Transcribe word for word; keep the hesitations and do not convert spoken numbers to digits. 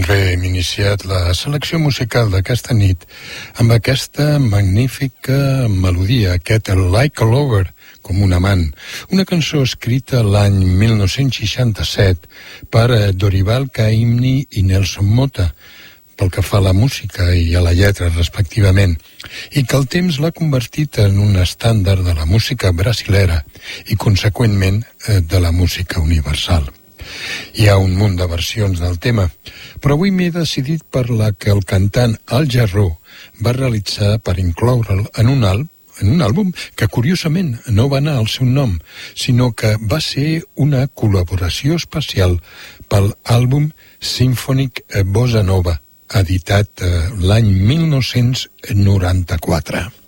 Doncs bé, hem iniciat la selecció musical d'aquesta nit amb aquesta magnífica melodia, aquest Like a Lover, com un amant, una cançó escrita l'any mil nou-cents seixanta-set per Dorival Caymmi i Nelson Motta, pel que fa a la música i a la lletra respectivament, i que el temps l'ha convertit en un estàndard de la música brasilera i, conseqüentment, de la música universal. Hi ha un munt de versions del tema, però avui m'he decidit per la que el cantant Al Jarreau va realitzar per incloure'l en un àlbum, en un àlbum que curiosament no va anar al seu nom, sinó que va ser una col·laboració especial pel àlbum Symphonic Bossa Nova, editat eh, l'any mil nou-cents noranta-quatre.